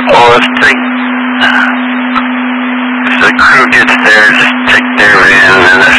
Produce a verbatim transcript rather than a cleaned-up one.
Well, let's take, if the crew gets there, just take their van and then